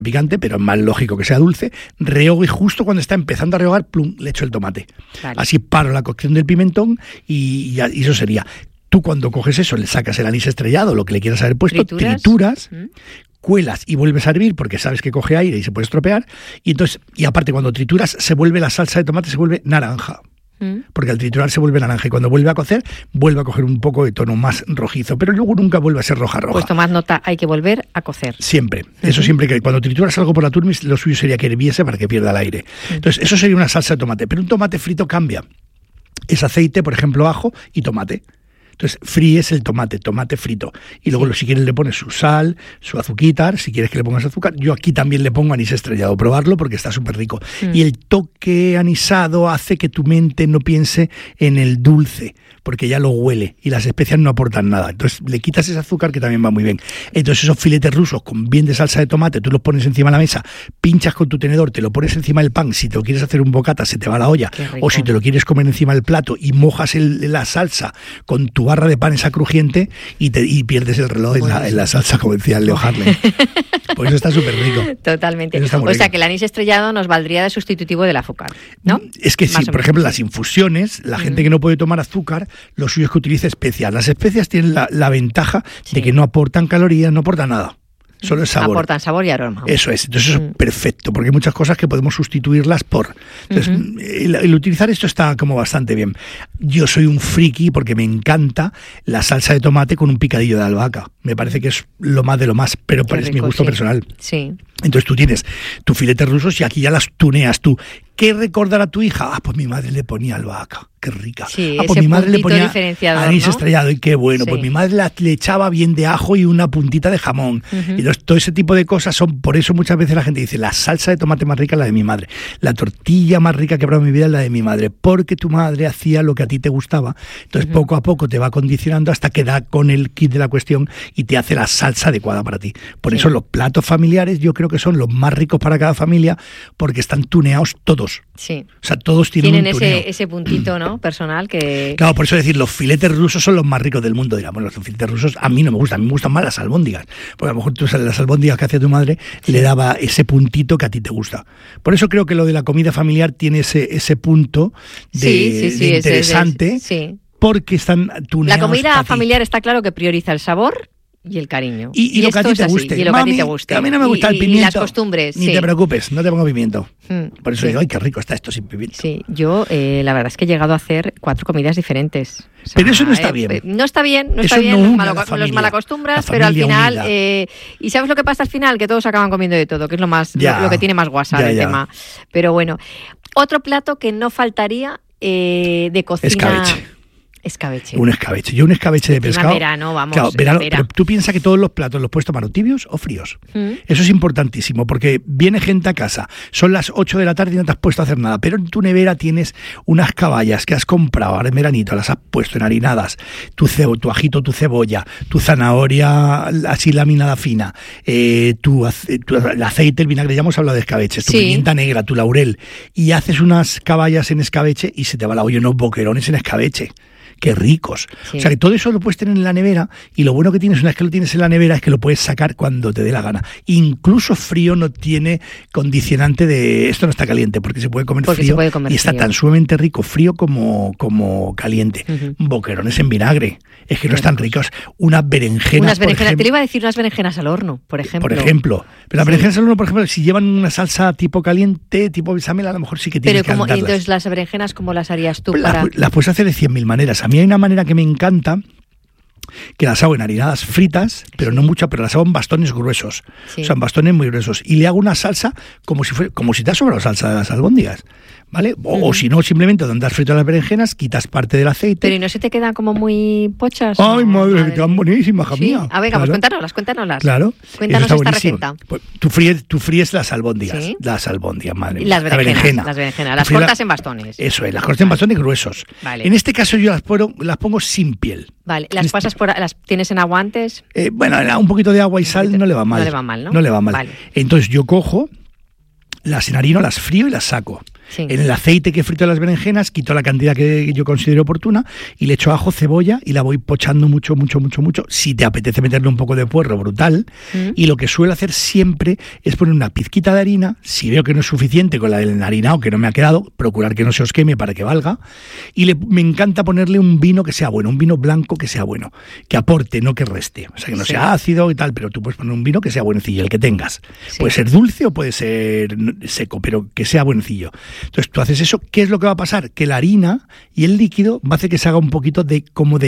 picante, pero es más lógico que sea dulce, rehogo y justo cuando está empezando a rehogar, plum, le echo el tomate. Vale. Así paro la cocción del pimentón y eso sería. Tú cuando coges eso, le sacas el anís estrellado, lo que le quieras haber puesto, trituras, cuelas y vuelves a hervir porque sabes que coge aire y se puede estropear, y aparte cuando trituras se vuelve la salsa de tomate, se vuelve naranja. Porque al triturar se vuelve naranja y cuando vuelve a cocer vuelve a coger un poco de tono más rojizo, pero luego nunca vuelve a ser roja. Pues tomad nota, hay que volver a cocer. Siempre, eso siempre que cuando trituras algo por la turmis, lo suyo sería que hirviese para que pierda el aire. Entonces eso sería una salsa de tomate, pero un tomate frito cambia. Es aceite, por ejemplo, ajo y tomate. Entonces fríes el tomate frito y luego si quieres le pones su sal, su azuquitar, si quieres que le pongas azúcar. Yo aquí también le pongo anís estrellado, probarlo porque está súper rico. Y el toque anisado hace que tu mente no piense en el dulce, porque ya lo huele y las especias no aportan nada. Entonces le quitas ese azúcar que también va muy bien. Entonces esos filetes rusos con bien de salsa de tomate, tú los pones encima de la mesa, pinchas con tu tenedor, te lo pones encima del pan. Si te lo quieres hacer un bocata se te va la olla, o si te lo quieres comer encima del plato y mojas la salsa con tu barra de pan esa crujiente y pierdes el reloj en la salsa, como decía Leo Harlem. Pues eso está súper rico. Totalmente. O sea que el anís estrellado nos valdría de sustitutivo del azúcar, ¿no? Es que sí, por ejemplo, las infusiones, la gente que no puede tomar azúcar, lo suyo es que utilice especias. Las especias tienen la ventaja de que no aportan calorías, no aportan nada. Solo es sabor. Aportan sabor y aroma. Eso es. Entonces eso es perfecto, porque hay muchas cosas que podemos sustituirlas por. Entonces, el utilizar esto está como bastante bien. Yo soy un friki porque me encanta la salsa de tomate con un picadillo de albahaca. Me parece que es lo más de lo más, pero es mi gusto personal. Sí. Entonces tú tienes tus filetes rusos y aquí ya las tuneas tú. ¿Qué recordará a tu hija? Pues mi madre le ponía albahaca, qué rica. Sí, pues mi madre le ponía anís ¿no? estrellado y qué bueno. Pues mi madre le echaba bien de ajo y una puntita de jamón. Y entonces todo ese tipo de cosas por eso muchas veces la gente dice, la salsa de tomate más rica es la de mi madre. La tortilla más rica que he probado en mi vida es la de mi madre, porque tu madre hacía lo que a ti te gustaba. Entonces poco a poco te va condicionando hasta que da con el kit de la cuestión y te hace la salsa adecuada para ti. Por eso los platos familiares yo creo que son los más ricos para cada familia porque están tuneados todos. Sí. O sea, todos tienen un tuneo. ese puntito, ¿no? Personal que... Claro, por eso decir, los filetes rusos son los más ricos del mundo. Dirán, bueno, los filetes rusos a mí no me gustan, a mí me gustan más las albóndigas. Porque a lo mejor tú las albóndigas que hacía tu madre le daba ese puntito que a ti te gusta. Por eso creo que lo de la comida familiar tiene ese punto de interesante. Porque están tuneados. La comida familiar está claro que prioriza el sabor y el cariño. Y lo que a ti te guste. Y lo que a ti te guste. A mí no me gusta el pimiento. Y las costumbres. Ni te preocupes, no te pongo pimiento. Por eso digo, ay, qué rico está esto sin pimiento. Sí, yo la verdad es que he llegado a hacer 4 comidas diferentes. O sea, pero eso no está bien. No está bien, los malacostumbras, pero al final... ¿y sabes lo que pasa al final? Que todos acaban comiendo de todo, que es lo que tiene más guasa del tema. Pero bueno, otro plato que no faltaría de cocina... Escabeche. Un escabeche. Yo un escabeche de pescado. Verano, vamos. Claro, verano, pero tú piensas que todos los platos los puedes tomar o tibios o fríos. Eso es importantísimo porque viene gente a casa, son las 8 de la tarde y no te has puesto a hacer nada, pero en tu nevera tienes unas caballas que has comprado ahora en veranito, las has puesto enharinadas, tu ajito, tu cebolla, tu zanahoria así laminada fina, el aceite, el vinagre, ya hemos hablado de escabeches, tu pimienta negra, tu laurel, y haces unas caballas en escabeche y se te va la olla, unos boquerones en escabeche. Qué ricos. O sea, que todo eso lo puedes tener en la nevera y lo bueno que tienes una vez que lo tienes en la nevera es que lo puedes sacar cuando te dé la gana. Incluso frío no tiene condicionante de esto no está caliente porque se puede comer frío y está tan sumamente rico frío como caliente. Boquerones en vinagre. Es que no están ricos. Unas berenjenas, te le iba a decir unas berenjenas al horno, por ejemplo. Pero las berenjenas al horno, por ejemplo, si llevan una salsa tipo caliente, tipo bechamel, a lo mejor sí que tienes que calentarlas. Entonces las berenjenas, ¿cómo las harías tú? Las puedes hacer de 100.000 maneras. A mí hay una manera que me encanta, que las hago en harinadas fritas, pero no muchas, pero las hago en bastones gruesos. O sea, en bastones muy gruesos. Y le hago una salsa como si te ha sobrado salsa de las albóndigas. ¿Vale? O si no, simplemente donde has frito las berenjenas, quitas parte del aceite. Pero ¿y no se te quedan como muy pochas? Ay, madre, que quedan buenísimas, hija mía. A ver, pues cuéntanoslas. Claro. Cuéntanos esta receta. Pues, tú fríes las albóndigas. ¿Sí? Las albóndigas, madre mía. Las berenjenas. Las cortas en bastones. Eso es, las cortas en bastones gruesos. Vale. En este caso yo las pongo sin piel. Vale, las tienes en agua antes. Bueno, un poquito de agua y sal no le va mal. No le va mal, ¿no? No le va mal. Vale. Entonces yo cojo, las enharino, las frío y las saco. Sí. En el aceite que frito las berenjenas, quito la cantidad que yo considero oportuna y le echo ajo, cebolla y la voy pochando mucho. Si te apetece meterle un poco de puerro, brutal. Y lo que suelo hacer siempre es poner una pizquita de harina. Si veo que no es suficiente con la del enharinado, que no me ha quedado, procurar que no se os queme para que valga. Y me encanta ponerle un vino que sea bueno, un vino blanco que sea bueno, que aporte, no que reste. O sea, que no sea ácido y tal, pero tú puedes poner un vino que sea buenecillo, el que tengas. Sí. Puede ser dulce o puede ser seco, pero que sea buenecillo. Entonces tú haces eso, ¿qué es lo que va a pasar? Que la harina y el líquido va a hacer que se haga un poquito de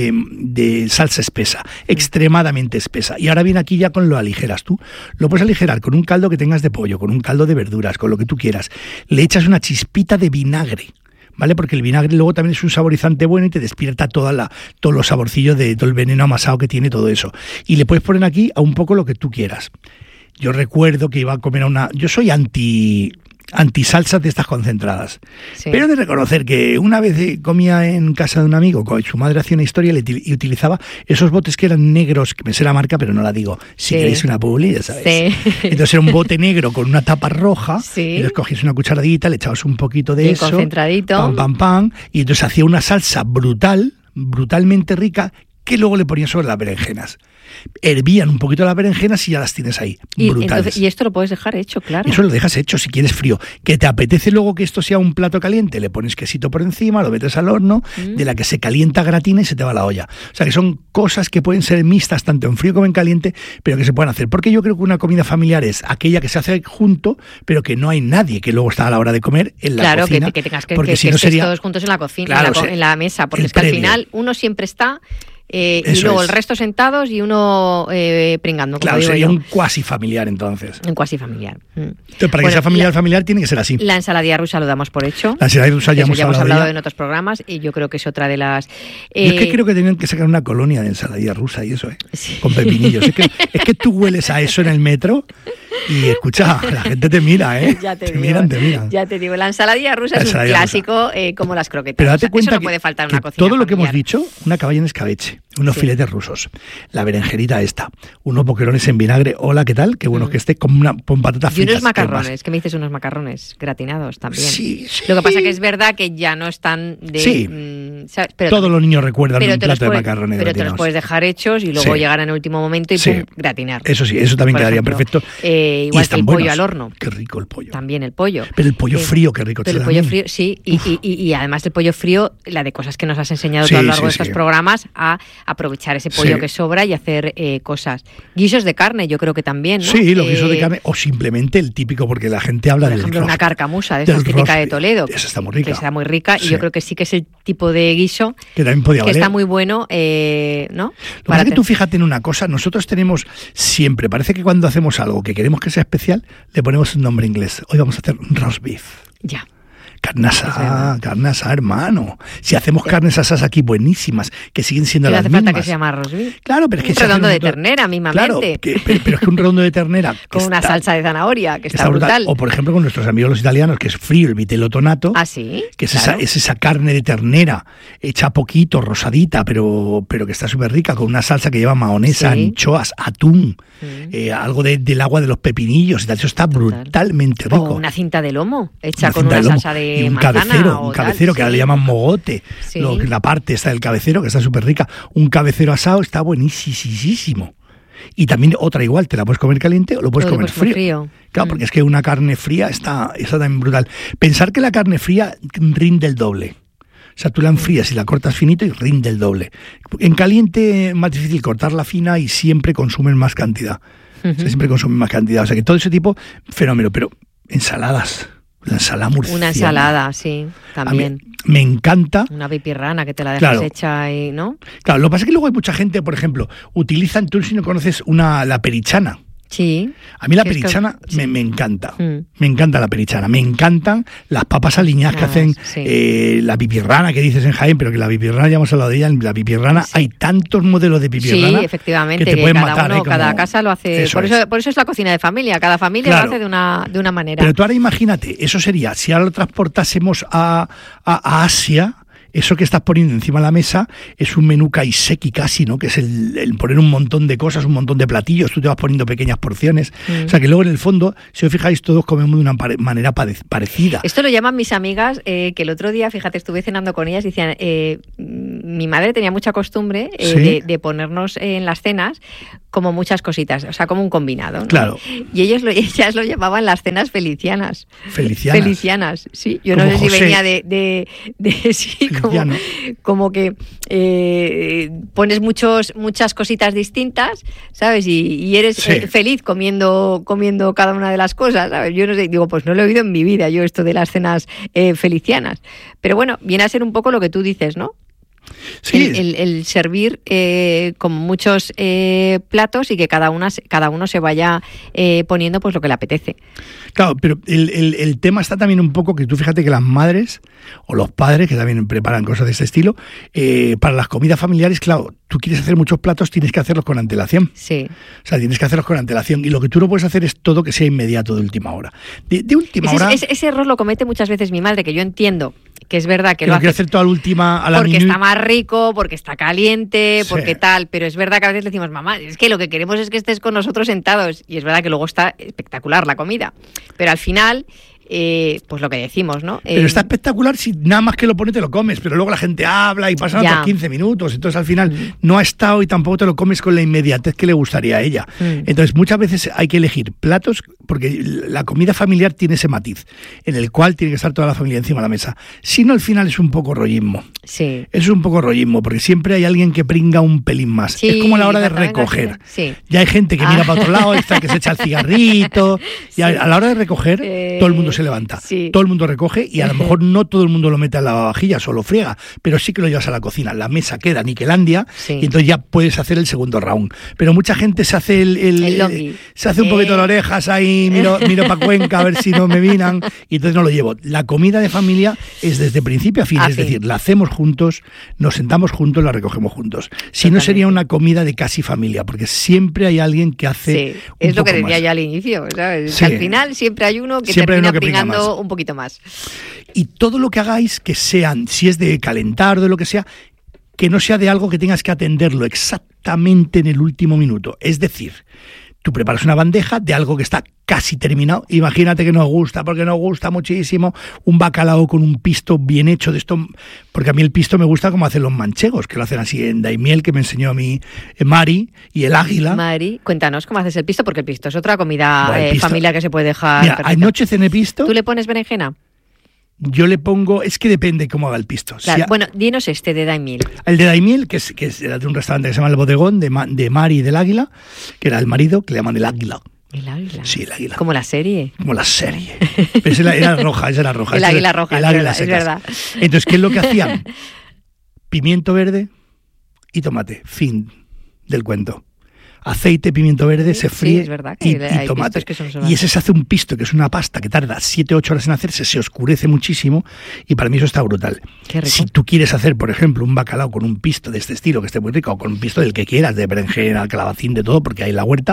salsa espesa, extremadamente espesa. Y ahora viene aquí ya con lo aligeras tú. Lo puedes aligerar con un caldo que tengas de pollo, con un caldo de verduras, con lo que tú quieras. Le echas una chispita de vinagre, ¿vale? Porque el vinagre luego también es un saborizante bueno y te despierta todos los saborcillos de todo el veneno amasado que tiene todo eso. Y le puedes poner aquí a un poco lo que tú quieras. Yo recuerdo que iba a comer yo soy anti salsas de estas concentradas. Sí. Pero he de reconocer que una vez comía en casa de un amigo, su madre hacía una historia y utilizaba esos botes que eran negros, que me sé la marca, pero no la digo. Si queréis una publi, ya sabéis. Sí. Entonces era un bote negro con una tapa roja, y les cogías una cucharadita, le echabas un poquito de eso, concentradito. Pam, y entonces hacía una salsa brutalmente rica, que luego le ponías sobre las berenjenas. Hervían un poquito las berenjenas y ya las tienes ahí, brutales. Y esto lo puedes dejar hecho, claro. Eso lo dejas hecho si quieres frío. ¿Que te apetece luego que esto sea un plato caliente? Le pones quesito por encima, lo metes al horno, de la que se calienta gratina y se te va la olla. O sea que son cosas que pueden ser mixtas tanto en frío como en caliente, pero que se pueden hacer. Porque yo creo que una comida familiar es aquella que se hace junto, pero que no hay nadie que luego está a la hora de comer en la cocina. Claro, que tengas que si no sería todos juntos en la cocina, claro, en la mesa, porque es que al final uno siempre está... y luego el resto sentados y uno pringando. Claro, sería un cuasi familiar entonces. Un cuasi familiar. Entonces, para que sea familiar tiene que ser así. La ensaladilla rusa lo damos por hecho. La ensaladilla rusa ya hemos hablado en otros programas y yo creo que es otra de las... Yo es que creo que tenían que sacar una colonia de ensaladilla rusa y eso, sí. Con pepinillos. Es que tú hueles a eso en el metro y escucha, la gente te mira, Ya te miran. Ya te digo, la ensaladilla rusa es un clásico como las croquetas. Pero date cuenta eso no puede faltar en una cocina todo lo familiar. Que hemos dicho, una caballa en escabeche, unos filetes rusos, la berenjerita esta, unos boquerones en vinagre, hola, ¿qué tal? Qué bueno que esté con patatas fritas. Y unos macarrones, ¿qué me dices? Unos macarrones gratinados también. Sí. Lo que pasa que es verdad que ya no están de... Sí. ¿sabes? Pero todos los niños recuerdan un plato de macarrones pero gratinados. Te los puedes dejar hechos y luego llegar en el último momento y pum, gratinar. Eso sí, eso también quedaría perfecto. Igual que el pollo al horno. Qué rico el pollo. También el pollo. Pero el pollo frío, qué rico. Pero el pollo frío, sí. Y además del pollo frío, la de cosas que nos has enseñado a lo largo de estos programas, a aprovechar ese pollo que sobra y hacer cosas. Guisos de carne, yo creo que también, ¿no? Sí, los guisos de carne, o simplemente el típico, porque la gente habla por ejemplo, una carcamusa, de esas típica de Toledo. Esa está muy rica. Que está muy rica, y yo creo que sí que es el tipo de guiso que también podía valer. Está muy bueno, ¿no? Lo que tú fíjate en una cosa, nosotros tenemos siempre, parece que cuando hacemos algo que queremos que sea especial, le ponemos un nombre inglés. Hoy vamos a hacer roast beef. Ya. Carne asada, hermano. Si hacemos carnes asadas aquí buenísimas, que siguen siendo las mismas. No hace falta que se llame roast beef. Claro, pero es que un redondo de ternera, mismamente. Claro, pero es que un redondo de ternera... con una salsa de zanahoria, que está brutal. O, por ejemplo, con nuestros amigos los italianos, que es frío el vitello tonato. Ah, sí. Que es esa carne de ternera, hecha poquito, rosadita, pero que está súper rica, con una salsa que lleva mahonesa, anchoas, atún, algo del agua de los pepinillos y tal. Eso está brutalmente rico. O una cinta de lomo, hecha con una salsa de y un cabecero que ahora le llaman mogote, la parte esta del cabecero que está súper rica, un cabecero asado está buenísimo. Y también otra igual, te la puedes comer caliente o lo puedes comer frío. Claro, porque es que una carne fría está también brutal. Pensar que la carne fría rinde el doble. O sea, tú la enfrías y la cortas finito y rinde el doble. En caliente es más difícil cortarla fina y siempre consumen más cantidad. O sea, que todo ese tipo, fenómeno. Pero ensaladas... La ensalada murciana. Una ensalada, sí, también. Me encanta. Una pipirrana que te la dejas hecha y, ¿no? Claro, lo que pasa es que luego hay mucha gente, por ejemplo, utilizan, tú si no conoces, la perichana. Sí. A mí la perichana me encanta. Me encanta la perichana. Me encantan las papas aliñadas que hacen la pipirrana que dices en Jaén, pero que la pipirrana, ya hemos hablado de ella, la pipirrana, hay tantos modelos de pipirrana. Sí, efectivamente, que te pueden matar. Cada casa lo hace. Por eso es la cocina de familia. Cada familia lo hace de una manera. Pero tú ahora imagínate, eso sería, si ahora lo transportásemos a Asia, eso que estás poniendo encima de la mesa es un menú kaiseki casi, ¿no? Que es el poner un montón de cosas, un montón de platillos, tú te vas poniendo pequeñas porciones. O sea, que luego en el fondo, si os fijáis, todos comemos de una manera parecida. Esto lo llaman mis amigas, que el otro día, fíjate, estuve cenando con ellas y decían, mi madre tenía mucha costumbre de ponernos en las cenas como muchas cositas, o sea, como un combinado, ¿no? Claro. Y ellas lo llamaban las cenas felicianas. Felicianas, sí. Yo no sé si venía de sí, como que pones muchas cositas distintas, ¿sabes? Y eres feliz comiendo cada una de las cosas, ¿sabes? Yo no sé, digo, pues no lo he oído en mi vida yo esto de las cenas felicianas. Pero bueno, viene a ser un poco lo que tú dices, ¿no? Sí. El servir con muchos platos y que cada uno se vaya poniendo pues lo que le apetece. Claro, pero el tema está también un poco que tú fíjate que las madres o los padres, que también preparan cosas de este estilo, para las comidas familiares, claro, tú quieres hacer muchos platos, tienes que hacerlos con antelación. Sí. O sea, tienes que hacerlos con antelación. Y lo que tú no puedes hacer es todo que sea inmediato de última hora. De última hora... Ese error lo comete muchas veces mi madre, que yo entiendo que es verdad que lo hace hacer todo a la última, a la porque está más rico, porque está caliente, porque tal, pero es verdad que a veces le decimos, mamá, es que lo que queremos es que estés con nosotros sentados, y es verdad que luego está espectacular la comida, pero al final pues lo que decimos, ¿no? Pero está espectacular si nada más que lo pones te lo comes, pero luego la gente habla y pasan otros 15 minutos, entonces al final no ha estado y tampoco te lo comes con la inmediatez que le gustaría a ella. Entonces muchas veces hay que elegir platos, porque la comida familiar tiene ese matiz, en el cual tiene que estar toda la familia encima de la mesa. Si no, al final es un poco rollismo. Sí. Es un poco rollismo, porque siempre hay alguien que pringa un pelín más. Sí, es como a la hora de recoger. Sí. Ya hay gente que mira para otro lado, está que se echa el cigarrito, y a la hora de recoger todo el mundo se levanta, todo el mundo recoge y a lo mejor no todo el mundo lo mete a la lavavajillas o lo friega, pero sí que lo llevas a la cocina. La mesa queda niquelandia y entonces ya puedes hacer el segundo round. Pero mucha gente se hace se hace un poquito de orejas ahí, miro para Cuenca a ver si no me vinan y entonces no lo llevo. La comida de familia es desde principio a fin, es decir, la hacemos juntos, nos sentamos juntos, la recogemos juntos. Si no sería una comida de casi familia, porque siempre hay alguien que hace es lo que decía yo al inicio, ¿sabes? Sí. Al final siempre hay uno que termina pringando un poquito más. Y todo lo que hagáis, que sean, si es de calentar o de lo que sea, que no sea de algo que tengas que atenderlo exactamente en el último minuto. Es decir, tú preparas una bandeja de algo que está casi terminado. Imagínate que nos gusta, porque nos gusta muchísimo, un bacalao con un pisto bien hecho de esto, porque a mí el pisto me gusta como hacen los manchegos, que lo hacen así en daimiel, que me enseñó a mí Mari, y el águila. Mari, cuéntanos cómo haces el pisto, porque el pisto es otra comida familiar que se puede dejar. Mira, anoche cené pisto. ¿Tú le pones berenjena? Yo le pongo, es que depende cómo haga el pisto. Claro, bueno, dinos este de daimiel. El de daimiel, que es de un restaurante que se llama El Bodegón, de Mari y del Águila, que era el marido, que le llaman el Águila. ¿El águila? Sí, el águila. Como la serie. Como la serie. Pero esa era roja. El águila roja, el águila es verdad. Entonces, ¿qué es lo que hacían? Pimiento verde y tomate. Fin del cuento. Aceite, pimiento verde, se fríe, es verdad, y tomate. Y ese se hace un pisto, que es una pasta que tarda 7-8 horas en hacerse, se oscurece muchísimo y para mí eso está brutal. Si tú quieres hacer, por ejemplo, un bacalao con un pisto de este estilo, que esté muy rico, o con un pisto del que quieras, de berenjena, calabacín, de todo, porque hay en la huerta,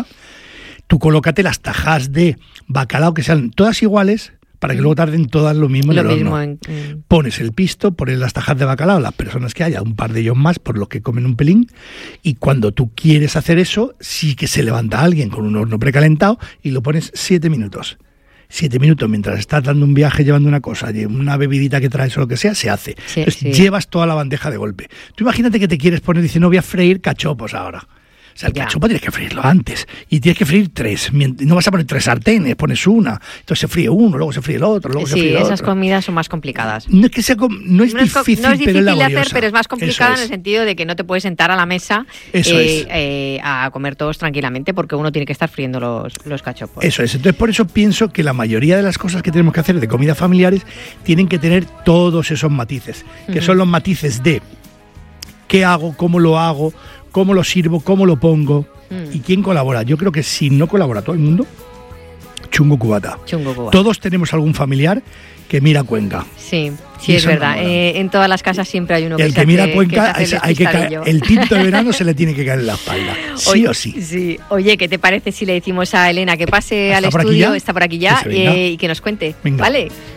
tú colócate las tajas de bacalao que sean todas iguales, para que luego tarden todas lo mismo en el horno. Pones el pisto, pones las tajas de bacalao, las personas que haya, un par de ellos más, por los que comen un pelín, y cuando tú quieres hacer eso, sí que se levanta alguien con un horno precalentado y lo pones 7 minutos. 7 minutos mientras estás dando un viaje llevando una cosa, una bebidita que traes o lo que sea, se hace. Entonces llevas toda la bandeja de golpe. Tú imagínate que te quieres poner, dice, no voy a freír cachopos ahora. O sea, el cachopo tienes que freírlo antes. Y tienes que freír 3. No vas a poner 3 sartenes, pones una. Entonces se fríe uno, luego se fríe el otro, luego se fríe el otro. Sí, esas comidas son más complicadas. No es que sea no es difícil, pero es de hacer, pero es más complicada en el sentido de que no te puedes sentar a la mesa a comer todos tranquilamente, porque uno tiene que estar friendo los cachopos. Eso es. Entonces, por eso pienso que la mayoría de las cosas que tenemos que hacer de comidas familiares tienen que tener todos esos matices, que son los matices de qué hago, cómo lo hago, cómo lo sirvo, cómo lo pongo y quién colabora. Yo creo que si no colabora todo el mundo, chungo cubata. Todos tenemos algún familiar que mira Cuenca. Sí, es verdad. En todas las casas siempre hay uno que mira Cuenca, el tinto de verano se le tiene que caer en la espalda, sí o sí. Sí. Oye, ¿qué te parece si le decimos a Elena que pase al estudio, está por aquí ya, y que nos cuente? Venga. ¿Vale?